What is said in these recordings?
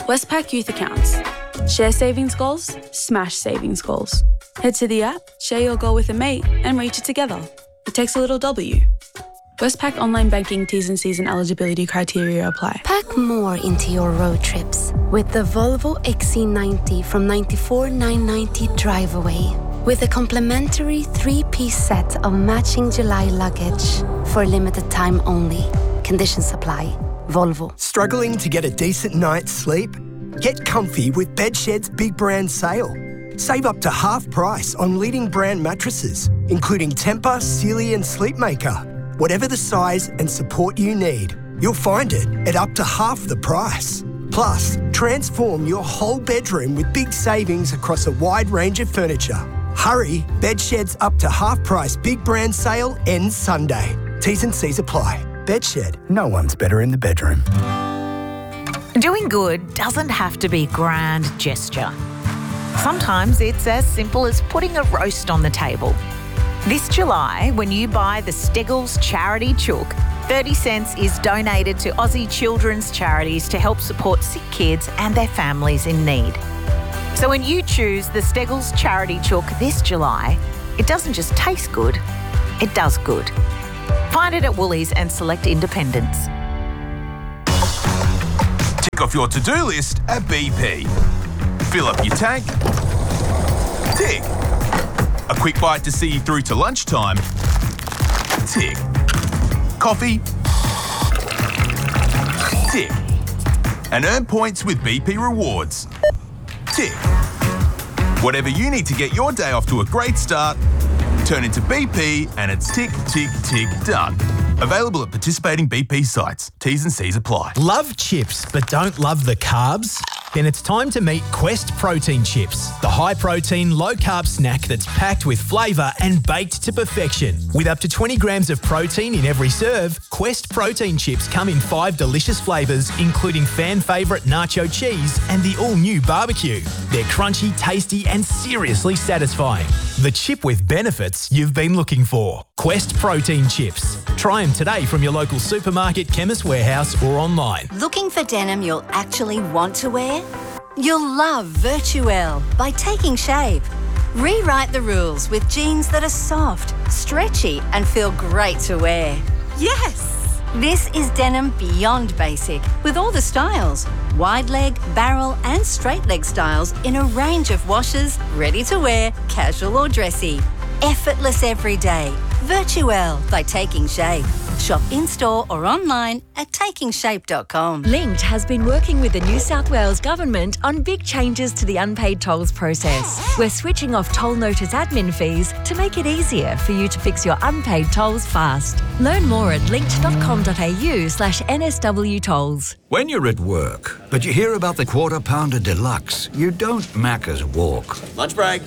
Westpac Youth Accounts. Share savings goals, smash savings goals. Head to the app, share your goal with a mate, and reach it together. It takes a little W. Westpac Online Banking T's and C's and eligibility criteria apply. Pack more into your road trips with the Volvo XC90 from $94,990 drive away. With a complimentary 3-piece set of matching July luggage for a limited time only. Conditions apply. Volvo. Struggling to get a decent night's sleep? Get comfy with Bedshed's big brand sale. Save up to half price on leading brand mattresses, including Tempur, Sealy and Sleepmaker. Whatever the size and support you need, you'll find it at up to half the price. Plus, transform your whole bedroom with big savings across a wide range of furniture. Hurry, Bedshed's up to half price big brand sale ends Sunday. T's and C's apply. Bedshed, no one's better in the bedroom. Doing good doesn't have to be grand gesture. Sometimes it's as simple as putting a roast on the table. This July, when you buy the Steggles Charity Chook, 30 cents is donated to Aussie children's charities to help support sick kids and their families in need. So when you choose the Steggles Charity Chook this July, it doesn't just taste good, it does good. Find it at Woolies and select independents. Tick off your to-do list at BP. Fill up your tank. Tick. A quick bite to see you through to lunchtime. Tick. Coffee. Tick. And earn points with BP Rewards. Tick. Whatever you need to get your day off to a great start, turn into BP and it's tick, tick, tick, done. Available at participating BP sites. T's and C's apply. Love chips but don't love the carbs? Then it's time to meet Quest Protein Chips, the high-protein, low-carb snack that's packed with flavour and baked to perfection. With up to 20 grams of protein in every serve, Quest Protein Chips come in 5 delicious flavours, including fan favourite nacho cheese and the all-new barbecue. They're crunchy, tasty and seriously satisfying. The chip with benefits you've been looking for. Quest Protein Chips. Try them today from your local supermarket, Chemist Warehouse or online. Looking for denim you'll actually want to wear? You'll love Virtuelle by Taking Shape. Rewrite the rules with jeans that are soft, stretchy and feel great to wear. Yes! This is denim beyond basic with all the styles. Wide leg, barrel and straight leg styles in a range of washes, ready to wear, casual or dressy. Effortless every day. Virtuelle by Taking Shape. Shop in-store or online at takingshape.com. Linked has been working with the New South Wales Government on big changes to the unpaid tolls process. We're switching off toll notice admin fees to make it easier for you to fix your unpaid tolls fast. Learn more at linked.com.au/NSW tolls. When you're at work, but you hear about the Quarter Pounder Deluxe, you don't Macca's walk. Lunch break.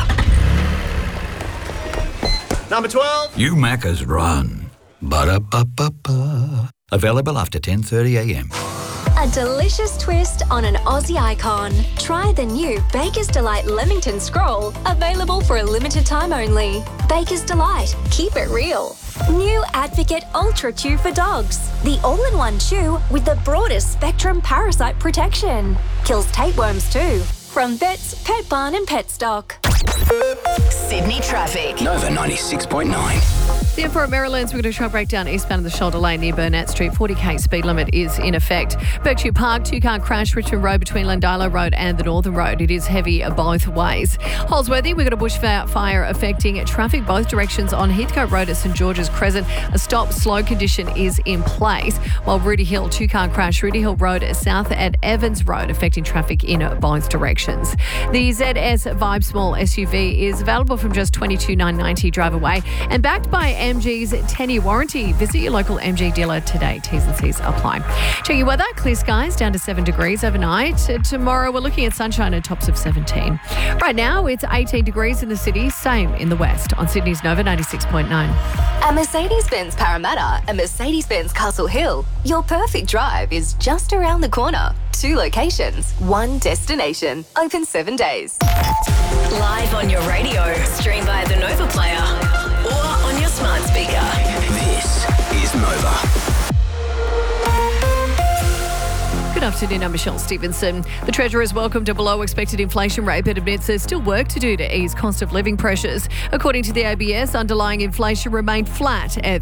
Number 12. You Macca's run. Ba-da-ba-ba-ba. Available after 10:30am. A delicious twist on an Aussie icon. Try the new Baker's Delight Leamington Scroll, available for a limited time only. Baker's Delight, keep it real. New Advocate Ultra Chew for dogs. The all-in-one chew with the broadest spectrum parasite protection. Kills tapeworms too. From Vets, Pet Barn and Petstock. Sydney traffic. Nova 96.9. Therefore, at Maryland's, we're going to try and break down eastbound of the Shoulder Lane near Burnett Street. 40k speed limit is in effect. Berkshire Park, 2-car crash, Richmond Road between Lindilo Road and the Northern Road. It is heavy both ways. Holsworthy, we've got a bushfire affecting traffic both directions on Heathcote Road at St George's Crescent. A stop-slow condition is in place. While Rudy Hill, 2-car crash, Rudy Hill Road south at Evans Road, affecting traffic in both directions. The ZS Vibe Small SUV is available from just $22,990 drive away and backed by MG's 10-year warranty. Visit your local MG dealer today. T's and C's apply. Check your weather. Clear skies down to 7 degrees overnight. Tomorrow we're looking at sunshine and tops of 17. Right now it's 18 degrees in the city, same in the west on Sydney's Nova 96.9. At Mercedes-Benz Parramatta and Mercedes-Benz Castle Hill, your perfect drive is just around the corner. 2 locations, 1 destination. Open 7 days. Live on your radio, stream via the Nova Player or on your smart speaker. This is Nova. Good afternoon, I'm Michelle Stevenson. The Treasurer has welcomed a below-expected inflation rate but admits there's still work to do to ease cost of living pressures. According to the ABS, underlying inflation remained flat at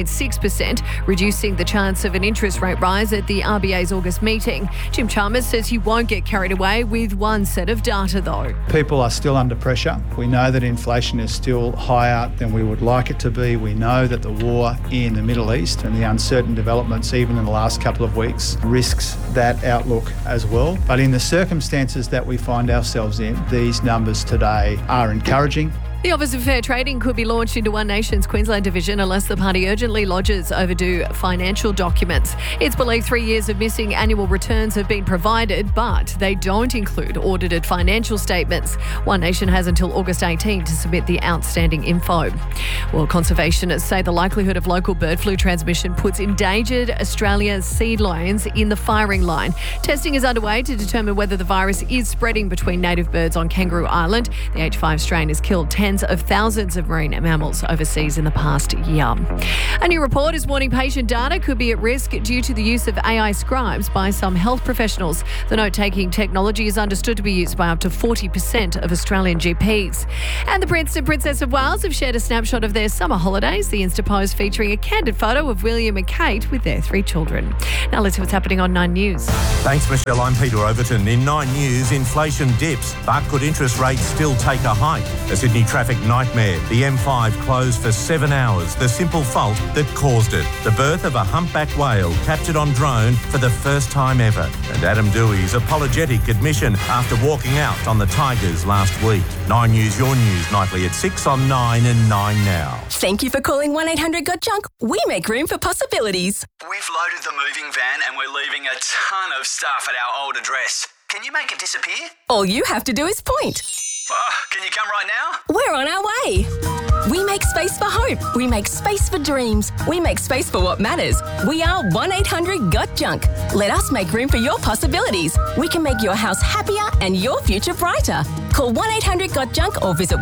3.6%, reducing the chance of an interest rate rise at the RBA's August meeting. Jim Chalmers says he won't get carried away with one set of data, though. People are still under pressure. We know that inflation is still higher than we would like it to be. We know that the war in the Middle East and the uncertain developments, even in the last couple of weeks, risks that outlook as well. But in the circumstances that we find ourselves in, these numbers today are encouraging. The Office of Fair Trading could be launched into One Nation's Queensland division unless the party urgently lodges overdue financial documents. It's believed 3 years of missing annual returns have been provided, but they don't include audited financial statements. One Nation has until August 18 to submit the outstanding info. Well, conservationists say the likelihood of local bird flu transmission puts endangered Australia's seed lions in the firing line. Testing is underway to determine whether the virus is spreading between native birds on Kangaroo Island. The H5 strain has killed tens of thousands of marine mammals overseas in the past year. A new report is warning patient data could be at risk due to the use of AI scribes by some health professionals. The note-taking technology is understood to be used by up to 40% of Australian GPs. And the Prince and Princess of Wales have shared a snapshot of their summer holidays. The Insta post featuring a candid photo of William and Kate with their 3 children. Now let's see what's happening on 9 News. Thanks, Michelle. I'm Peter Overton. In 9 News, inflation dips, but could interest rates still take a hike? A Sydney traffic nightmare. The M5 closed for 7 hours. The simple fault that caused it. The birth of a humpback whale captured on drone for the first time ever. And Adam Dewey's apologetic admission after walking out on the Tigers last week. 9 News, your news, nightly at 6 on 9 and 9 now. Thank you for calling 1-800-GOT-JUNK. We make room for possibilities. We've loaded the moving van and we're leaving a ton of stuff at our old address. Can you make it disappear? All you have to do is point. Can you come right now? We're on our way. We make space for hope. We make space for dreams. We make space for what matters. We are 1-800-GOT-JUNK. Let us make room for your possibilities. We can make your house happier and your future brighter. Call 1-800-GOT-JUNK or visit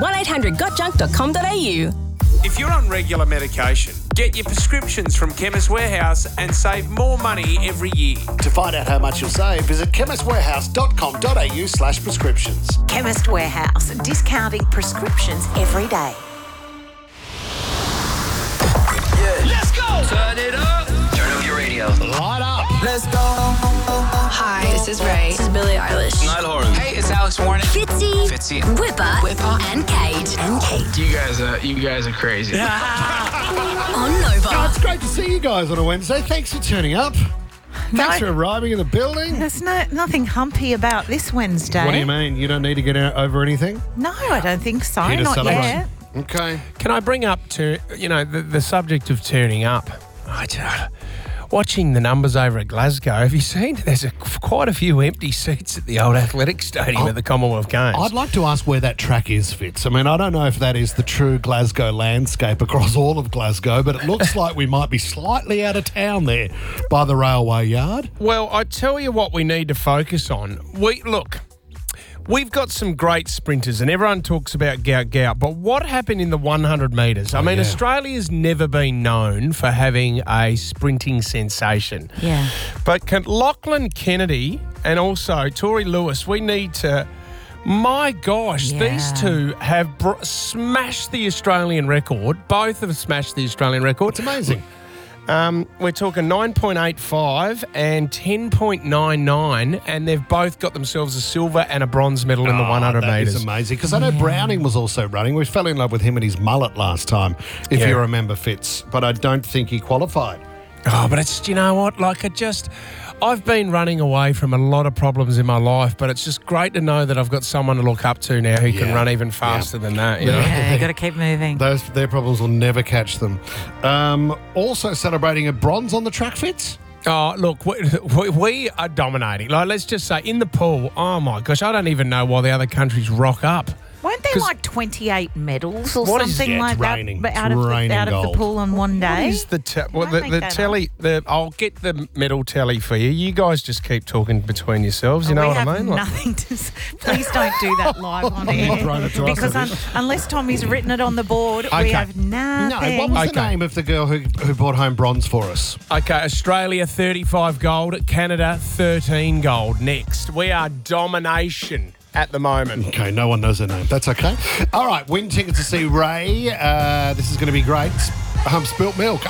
1-800-GOT-JUNK.com.au. If you're on regular medication, get your prescriptions from Chemist Warehouse and save more money every year. To find out how much you'll save, visit chemistwarehouse.com.au/prescriptions. Chemist Warehouse, discounting prescriptions every day. Yeah. Let's go! Turn it up! Turn up your radio. Light up! Let's go! Hi, this is Ray. This is Billie Eilish. Niall Horan. Hey, it's Alex Warren. Fitzy. Whipper. And Kate. You guys are crazy. On Nova. Oh, it's great to see you guys on a Wednesday. Thanks for turning up. Thanks for arriving in the building. There's nothing humpy about this Wednesday. What do you mean? You don't need to get over anything? No, I don't think so. Here to Not celebrate. yet. Okay. Can I bring up the subject of turning up? Watching the numbers over at Glasgow, have you seen there's quite a few empty seats at the old athletic stadium at the Commonwealth Games? I'd like to ask where that track is, Fitz. I mean, I don't know if that is the true Glasgow landscape across all of Glasgow, but it looks like we might be slightly out of town there by the railway yard. Well, I tell you what we need to focus on. We've got some great sprinters and everyone talks about gout, but what happened in the 100 metres? I mean, Australia's never been known for having a sprinting sensation. Yeah. But Lachlan Kennedy and also Tori Lewis, we need to... My gosh, these two have smashed the Australian record. Both have smashed the Australian record. It's amazing. We're talking 9.85 and 10.99, and they've both got themselves a silver and a bronze medal in the 100 metres. That is amazing, because I know Browning was also running. We fell in love with him and his mullet last time, if you remember, Fitz, but I don't think he qualified. Oh, but it's, you know what, I've been running away from a lot of problems in my life, but it's just great to know that I've got someone to look up to now who can run even faster than that. You know? Yeah, you got to keep moving. Their problems will never catch them. Also celebrating a bronze on the track, Fitz. Oh, look, we are dominating. Let's just say, in the pool, oh my gosh, I don't even know why the other countries rock up. Weren't there like 28 medals or What is- something Yeah, it's like that raining. out, It's of, raining the gold. pool on one day? What is the Don't make the that telly? I'll get the medal tally for you. You guys just keep talking between yourselves. You know we what I have mean? Like- nothing to. Please don't do that live on air Thrown it to us, because have you? unless Tommy's written it on the board, we Okay. have No, nothing. what was the name of the girl who brought home bronze for us? Okay, Australia 35 gold, Canada 13 gold. Next, we are domination at the moment. Okay, no one knows her name. That's okay. All right, win tickets to see Ray. This is going to be great. Spilt milk.